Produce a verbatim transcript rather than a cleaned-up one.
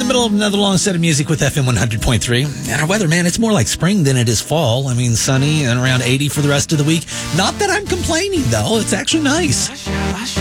middle of another long set of music with F M one hundred point three. And our weather, man, it's more like spring than it is fall. I mean, sunny and around eighty for the rest of the week. Not that I'm complaining, though. It's actually nice.